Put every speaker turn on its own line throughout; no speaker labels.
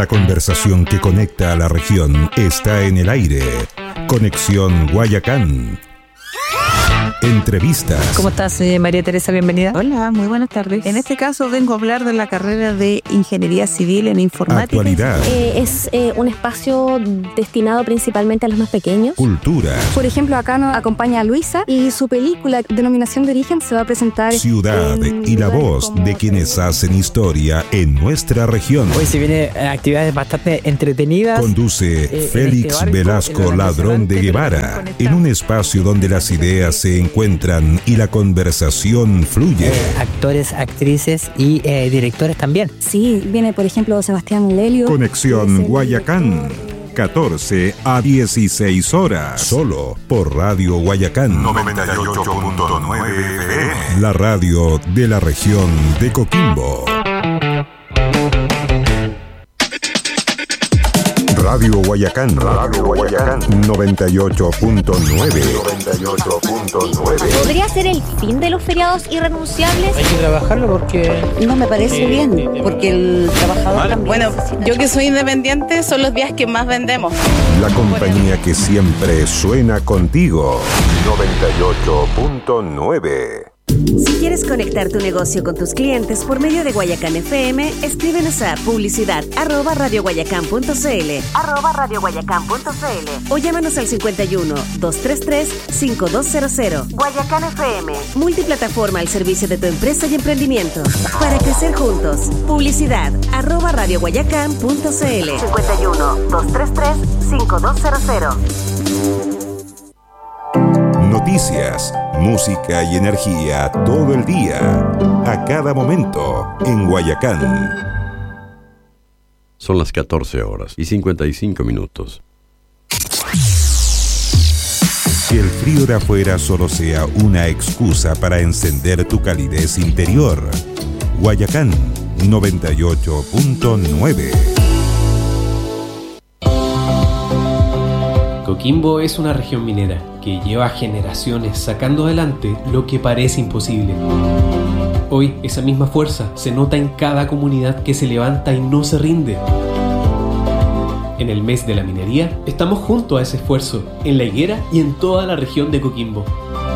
La conversación que conecta a la región está en el aire. Conexión Guayacán. Entrevistas.
¿Cómo estás, María Teresa? Bienvenida.
Hola, muy buenas tardes. En este caso vengo a hablar de la carrera de Ingeniería Civil en Informática.
Actualidad.
Es un espacio destinado principalmente a los más pequeños.
Cultura.
Por ejemplo, acá nos acompaña a Luisa y su película Denominación de Origen se va a presentar
Ciudad y la voz de quienes hacen historia en nuestra región.
Hoy se vienen actividades bastante entretenidas.
Conduce Félix Velasco Ladrón de Guevara, en un espacio donde las ideas se encuentran y la conversación fluye.
Actores, actrices y directores también.
Sí, viene por ejemplo Sebastián Lelio.
Conexión Guayacán, 14 a 16 horas. Solo por Radio Guayacán 98.9 FM. La radio de la región de Coquimbo. Radio Guayacán 98.9.
¿Podría ser el fin de los feriados irrenunciables?
Hay que trabajarlo porque...
No me parece bien, porque el trabajador también...
Bueno, yo que soy independiente, son los días que más vendemos.
La compañía que siempre suena contigo. 98.9.
Si quieres conectar tu negocio con tus clientes por medio de Guayacán FM, escríbenos a publicidad@radioguayacán.cl o llámanos al 51 233 5200. Guayacán FM, multiplataforma al servicio de tu empresa y emprendimiento. Para crecer juntos, publicidad@radioguayacán.cl. 51 233 5200.
Noticias, música y energía todo el día, a cada momento, en Guayacán.
Son las 14 horas y 55 minutos.
Que el frío de afuera solo sea una excusa para encender tu calidez interior. Guayacán 98.9.
Coquimbo es una región minera que lleva generaciones sacando adelante lo que parece imposible. Hoy esa misma fuerza se nota en cada comunidad que se levanta y no se rinde. En el mes de la minería estamos junto a ese esfuerzo, en La Higuera y en toda la región de Coquimbo.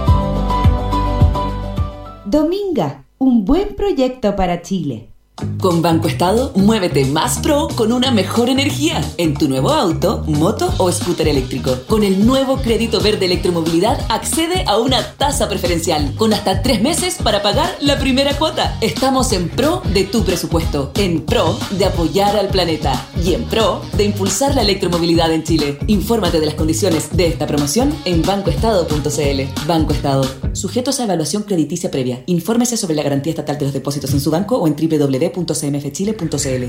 Dominga, un buen proyecto para Chile.
Con Banco Estado, muévete más pro con una mejor energía en tu nuevo auto, moto o scooter eléctrico. Con el nuevo crédito verde electromovilidad, accede a una tasa preferencial con hasta 3 meses para pagar la primera cuota. Estamos en pro de tu presupuesto, en pro de apoyar al planeta y en pro de impulsar la electromovilidad en Chile. Infórmate de las condiciones de esta promoción en bancoestado.cl. Banco Estado. Sujetos a evaluación crediticia previa. Infórmese sobre la garantía estatal de los depósitos en su banco o en www.cmfchile.cl.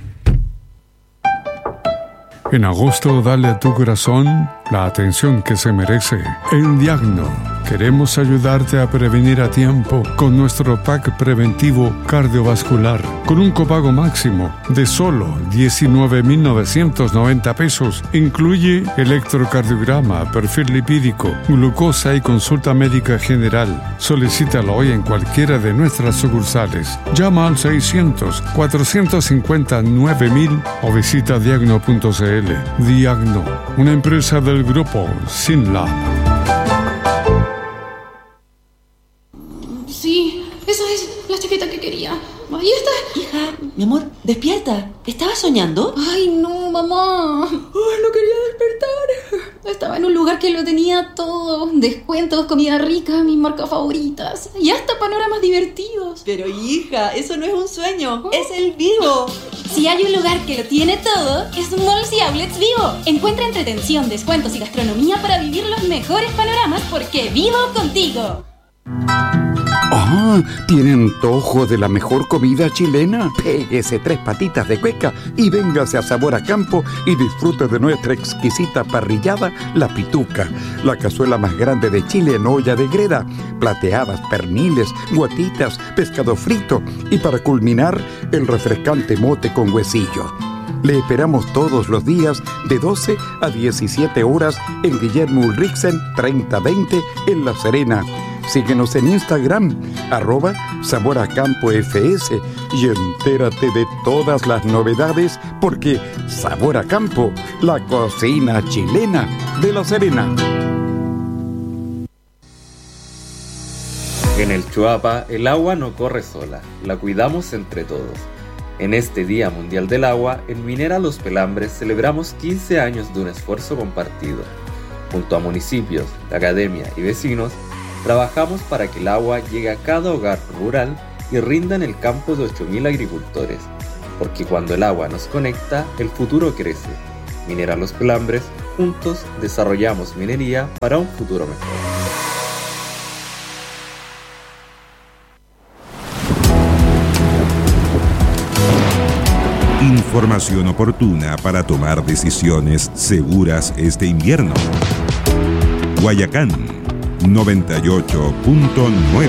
En agosto, dale a tu corazón la atención que se merece. En Diagno, queremos ayudarte a prevenir a tiempo con nuestro pack preventivo cardiovascular, con un copago máximo de solo 19.990 pesos. Incluye electrocardiograma, perfil lipídico, glucosa y consulta médica general. Solicítalo hoy en cualquiera de nuestras sucursales. Llama al 600-459.000 o visita diagno.cl. Diagno, una empresa del grupo Sinlab.
Sí, esa es la chaqueta que quería. Ahí está.
Hija, mi amor, despierta. ¿Estabas soñando?
Ay, no, mamá. Ay, no quería despertar. Estaba en un lugar que lo tenía todo. Descuentos, comida rica, mis marcas favoritas. Y hasta panoramas divertidos.
Pero hija, eso no es un sueño. Es el Vivo.
Si hay un lugar que lo tiene todo, es Malls y Outlets Vivo. Encuentra entretención, descuentos y gastronomía para vivir los mejores panoramas porque vivo contigo.
¡Ah! ¿Tiene antojo de la mejor comida chilena? Péguese 3 patitas de cueca y véngase a Sabor a Campo y disfrute de nuestra exquisita parrillada, La Pituca, la cazuela más grande de Chile en olla de greda, plateadas, perniles, guatitas, pescado frito y para culminar, el refrescante mote con huesillo. Le esperamos todos los días de 12 a 17 horas en Guillermo Ulrichsen 3020 en La Serena. Síguenos en Instagram, @SaborACampoFS, y entérate de todas las novedades, porque Sabor a Campo, la cocina chilena de La Serena.
En el Chuapa, el agua no corre sola, la cuidamos entre todos. En este Día Mundial del Agua, en Minera Los Pelambres celebramos 15 años de un esfuerzo compartido. Junto a municipios, la academia y vecinos, trabajamos para que el agua llegue a cada hogar rural y rinda en el campo de 8.000 agricultores. Porque cuando el agua nos conecta, el futuro crece. Minera Los Pelambres, juntos desarrollamos minería para un futuro mejor.
Información oportuna para tomar decisiones seguras este invierno. Guayacán 98.9.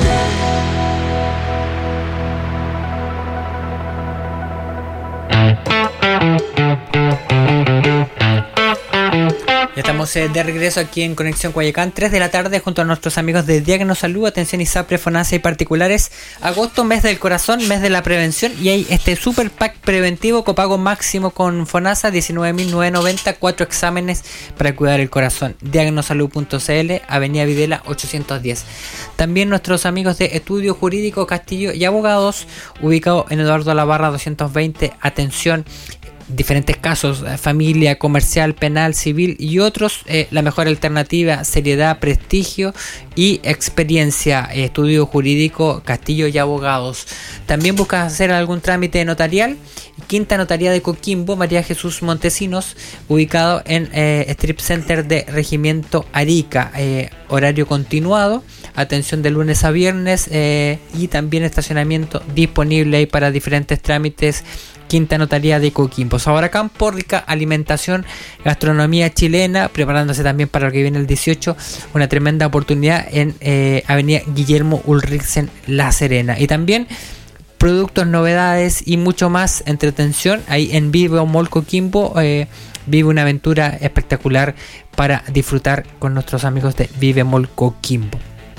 Ya estamos de regreso aquí en Conexión Guayacán, 3 de la tarde, junto a nuestros amigos de Diagno Salud, Atención ISAPRE, FONASA y Particulares. Agosto, mes del corazón, mes de la prevención, y hay este super pack preventivo, copago máximo con FONASA, 19.990, 4 exámenes para cuidar el corazón. Diagnosalud.cl, Avenida Videla 810. También nuestros amigos de Estudio Jurídico Castillo y Abogados, ubicado en Eduardo Labarra 220, atención, diferentes casos, familia, comercial, penal, civil y otros. La mejor alternativa, seriedad, prestigio y experiencia. Estudio Jurídico Castillo y Abogados. También buscas hacer algún trámite notarial. Quinta Notaría de Coquimbo, María Jesús Montesinos, ubicado en Strip Center de Regimiento Arica. Horario continuado, atención de lunes a viernes, y también estacionamiento disponible ahí para diferentes trámites. Quinta Notaría de Coquimbo. Sabor a Campo, rica alimentación, gastronomía chilena, preparándose también para lo que viene el 18, una tremenda oportunidad en Avenida Guillermo Ulrichsen, La Serena. Y también productos, novedades y mucho más, entretención, ahí en Vive Mall Coquimbo. Vive una aventura espectacular para disfrutar con nuestros amigos de Vive Mall Coquimbo.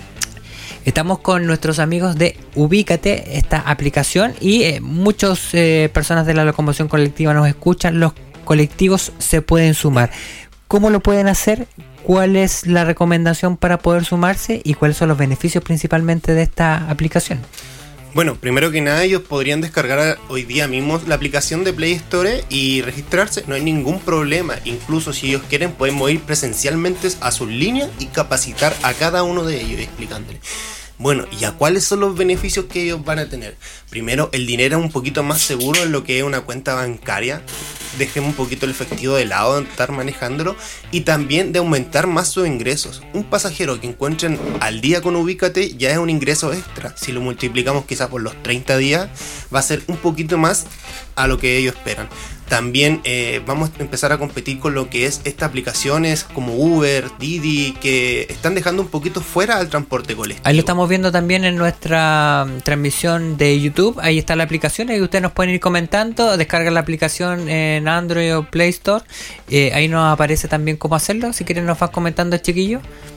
Estamos con nuestros amigos de Ubícate, esta aplicación, y muchas personas de la locomoción colectiva nos escuchan. Los colectivos se pueden sumar. ¿Cómo lo pueden hacer? ¿Cuál es la recomendación para poder sumarse? ¿Y cuáles son los beneficios principalmente de esta aplicación?
Bueno, primero que nada, ellos podrían descargar hoy día mismo la aplicación de Play Store y registrarse, no hay ningún problema. Incluso si ellos quieren, podemos ir presencialmente a sus líneas y capacitar a cada uno de ellos explicándoles. Bueno, ¿y a cuáles son los beneficios que ellos van a tener? Primero, el dinero es un poquito más seguro en lo que es una cuenta bancaria. Dejemos un poquito el efectivo de lado de estar manejándolo, y también de aumentar más sus ingresos. Un pasajero que encuentren al día con Ubícate ya es un ingreso extra. Si lo multiplicamos quizás por los 30 días, va a ser un poquito más a lo que ellos esperan. También vamos a empezar a competir con lo que es estas aplicaciones como Uber, Didi, que están dejando un poquito fuera al transporte colectivo.
Ahí lo estamos viendo también en nuestra transmisión de YouTube. Ahí está la aplicación, y ustedes nos pueden ir comentando. Descargan la aplicación en Android o Play Store. Ahí nos aparece también cómo hacerlo. Si quieren nos vas comentando, chiquillo.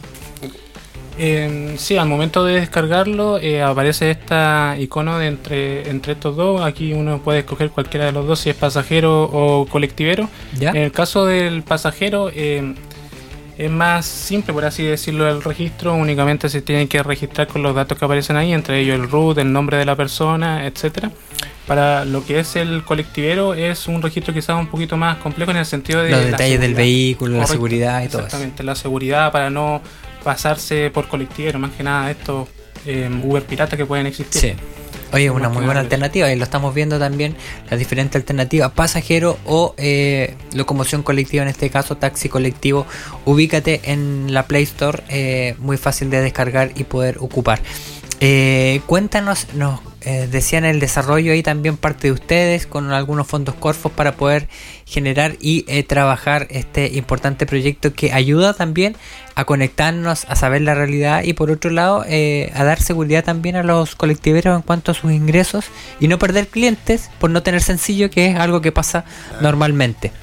Sí, al momento de descargarlo aparece esta icono de entre estos dos. Aquí uno puede escoger cualquiera de los dos, si es pasajero o colectivero. ¿Ya? En el caso del pasajero es más simple, por así decirlo, el registro. Únicamente se tiene que registrar con los datos que aparecen ahí, entre ellos el RUT, el nombre de la persona, etcétera. Para lo que es el colectivero es un registro quizás un poquito más complejo en el sentido de
los detalles del vehículo, la seguridad y todo eso.
Exactamente, la seguridad para no pasarse por colectivero, más que nada estos Uber pirata que pueden existir.
Sí. Oye, una muy buena alternativa, y lo estamos viendo también, las diferentes alternativas, pasajero o locomoción colectiva, en este caso taxi colectivo. Ubícate en la Play Store, muy fácil de descargar y poder ocupar. Cuéntanos, nos decían el desarrollo ahí también parte de ustedes con algunos fondos Corfo para poder generar y trabajar este importante proyecto que ayuda también a conectarnos, a saber la realidad, y por otro lado a dar seguridad también a los colectiveros en cuanto a sus ingresos y no perder clientes por no tener sencillo, que es algo que pasa normalmente.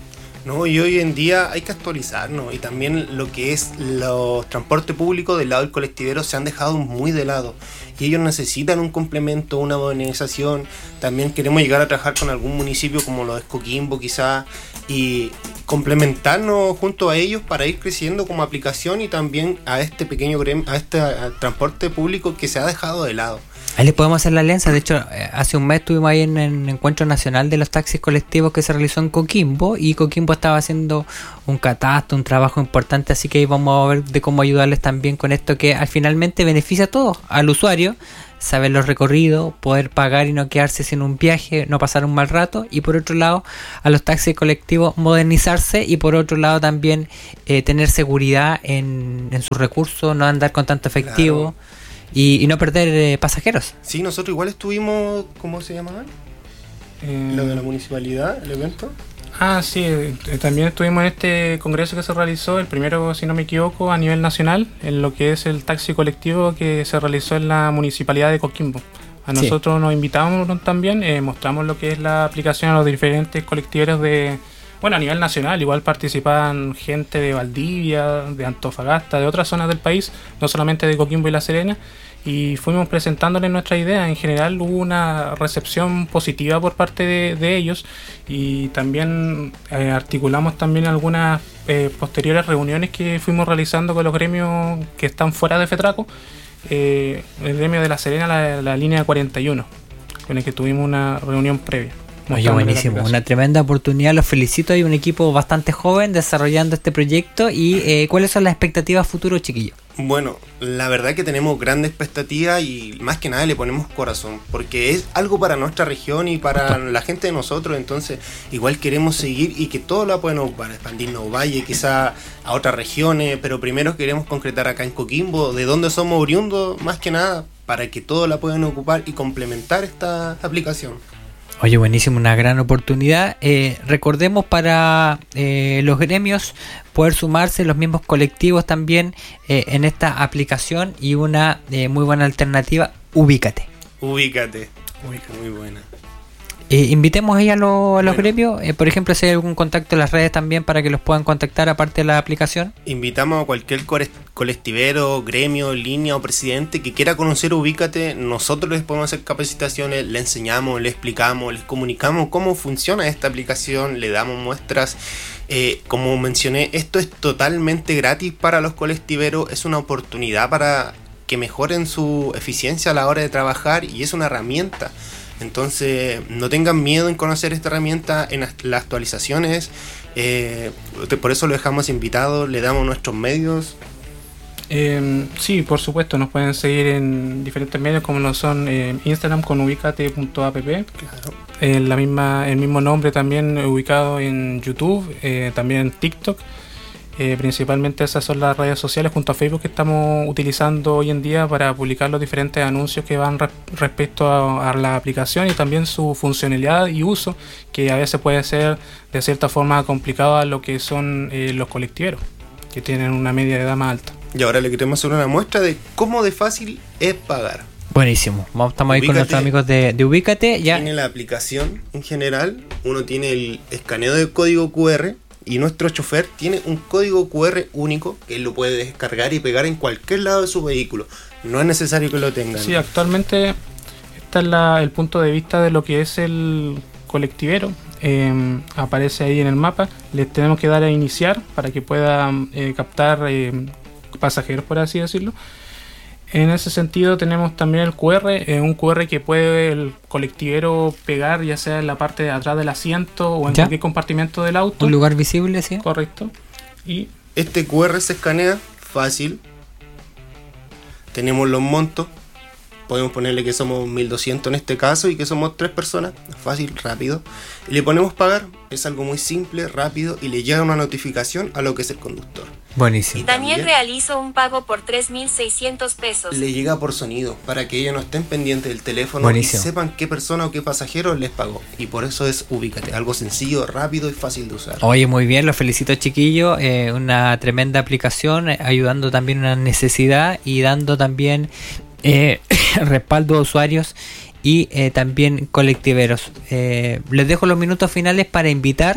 No, y hoy en día hay que actualizarnos, y también lo que es los transportes públicos del lado del colectivero se han dejado muy de lado, y ellos necesitan un complemento, una modernización. También queremos llegar a trabajar con algún municipio como lo es Coquimbo quizás, y complementarnos junto a ellos para ir creciendo como aplicación, y también a este pequeño gremio, a este transporte público que se ha dejado de lado.
Ahí le podemos hacer la alianza. De hecho, hace un mes estuvimos ahí en el encuentro nacional de los taxis colectivos que se realizó en Coquimbo, y Coquimbo estaba haciendo un catastro, un trabajo importante, así que ahí vamos a ver de cómo ayudarles también con esto que al finalmente beneficia a todos, al usuario, saber los recorridos, poder pagar y no quedarse sin un viaje, no pasar un mal rato, y por otro lado a los taxis colectivos modernizarse, y por otro lado también tener seguridad en sus recursos, no andar con tanto efectivo. Claro. Y no perder pasajeros.
Sí, nosotros igual estuvimos, ¿cómo se llamaba? Lo de la municipalidad, el evento.
Sí, también estuvimos en este congreso que se realizó, el primero, si no me equivoco, a nivel nacional, en lo que es el taxi colectivo que se realizó en la municipalidad de Coquimbo. A nosotros nos invitamos también, mostramos lo que es la aplicación a los diferentes colectiveros a nivel nacional. Igual participaban gente de Valdivia, de Antofagasta, de otras zonas del país, no solamente de Coquimbo y La Serena, y fuimos presentándoles nuestra idea. En general hubo una recepción positiva por parte de ellos, y también articulamos también algunas posteriores reuniones que fuimos realizando con los gremios que están fuera de FETRACO, el gremio de La Serena, la línea 41, con el que tuvimos una reunión previa.
Oye, buenísimo, una tremenda oportunidad, los felicito. Hay un equipo bastante joven desarrollando este proyecto. ¿Y cuáles son las expectativas futuros, chiquillos?
Bueno, la verdad es que tenemos grandes expectativas, y más que nada le ponemos corazón, porque es algo para nuestra región y para la gente de nosotros. Entonces igual queremos seguir y que todo lo podemos para expandirnos valle, quizá a otras regiones, pero primero queremos concretar acá en Coquimbo, de donde somos oriundos, más que nada, para que todos la puedan ocupar y complementar esta aplicación.
Oye, buenísimo, una gran oportunidad. Recordemos para los gremios poder sumarse, los mismos colectivos también en esta aplicación, y una muy buena alternativa, Ubícate.
Ubícate, muy buena.
Invitemos ahí a los gremios, por ejemplo, si hay algún contacto en las redes también para que los puedan contactar aparte de la aplicación.
Invitamos a cualquier colectivero, gremio, línea o presidente que quiera conocer Ubícate. Nosotros les podemos hacer capacitaciones, le enseñamos, le explicamos, les comunicamos cómo funciona esta aplicación, le damos muestras. Como mencioné, esto es totalmente gratis para los colectiveros, es una oportunidad para que mejoren su eficiencia a la hora de trabajar, y es una herramienta. Entonces no tengan miedo en conocer esta herramienta, en las actualizaciones, por eso lo dejamos invitado, le damos nuestros medios.
Sí, por supuesto, nos pueden seguir en diferentes medios como lo son Instagram con ubicate.app, claro. El mismo nombre también ubicado en YouTube, también en TikTok. Principalmente esas son las redes sociales junto a Facebook que estamos utilizando hoy en día para publicar los diferentes anuncios que van respecto a la aplicación, y también su funcionalidad y uso, que a veces puede ser de cierta forma complicado a lo que son los colectiveros, que tienen una media de edad más alta.
Y ahora le queremos hacer una muestra de cómo de fácil es pagar.
Buenísimo, estamos ahí Ubícate, con nuestros amigos de Ubícate. Ya
tiene la aplicación en general, uno tiene el escaneo del código QR, y nuestro chofer tiene un código QR único que él lo puede descargar y pegar en cualquier lado de su vehículo. No es necesario que lo tengan.
Sí, actualmente está el punto de vista de lo que es el colectivero. Aparece ahí en el mapa. Le tenemos que dar a iniciar para que pueda captar pasajeros, por así decirlo. En ese sentido tenemos también el QR, un QR que puede el colectivero pegar ya sea en la parte de atrás del asiento o en cualquier compartimento del auto.
Un lugar visible, sí.
Correcto. Y
este QR se escanea fácil. Tenemos los montos. Podemos ponerle que somos 1200 en este caso y que somos 3 personas. Fácil, rápido. Y le ponemos pagar. Es algo muy simple, rápido, y le llega una notificación a lo que es el conductor.
Buenísimo.
Daniel realizó un pago por 3.600 pesos.
Le llega por sonido para que ellos no estén pendientes del teléfono.
Buenísimo.
Y sepan qué persona o qué pasajero les pagó. Y por eso es Ubícate, algo sencillo, rápido y fácil de usar.
Oye, muy bien, los felicito, chiquillos. Una tremenda aplicación, ayudando también a una necesidad y dando también respaldo a usuarios y también colectiveros. Les dejo los minutos finales para invitar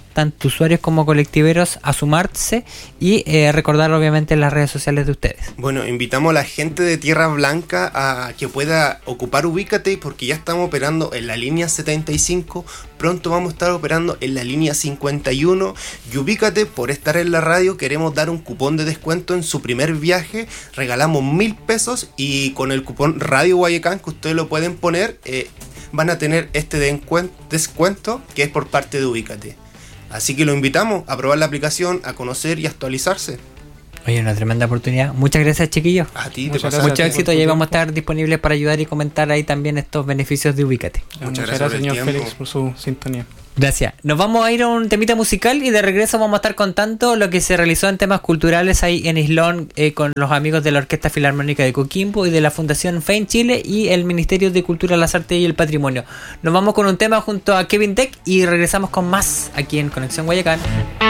tanto usuarios como colectiveros, a sumarse y recordar obviamente las redes sociales de ustedes.
Bueno, invitamos a la gente de Tierra Blanca a que pueda ocupar Ubícate, porque ya estamos operando en la línea 75, pronto vamos a estar operando en la línea 51 y Ubícate, por estar en la radio, queremos dar un cupón de descuento en su primer viaje, regalamos 1.000 pesos y con el cupón Radio Guayacán que ustedes lo pueden poner, van a tener este descuento que es por parte de Ubícate. Así que lo invitamos a probar la aplicación, a conocer y a actualizarse.
Oye, una tremenda oportunidad. Muchas gracias, chiquillos.
A ti,
mucho éxito, y ahí vamos a estar disponibles para ayudar y comentar ahí también estos beneficios de Ubícate.
Muchas gracias, señor Félix, por su sintonía.
Gracias. Nos vamos a ir a un temita musical y de regreso vamos a estar contando lo que se realizó en temas culturales ahí en Islón con los amigos de la Orquesta Filarmónica de Coquimbo y de la Fundación FEIN Chile y el Ministerio de Cultura, las Artes y el Patrimonio. Nos vamos con un tema junto a Kevin Tech y regresamos con más aquí en Conexión Guayacán.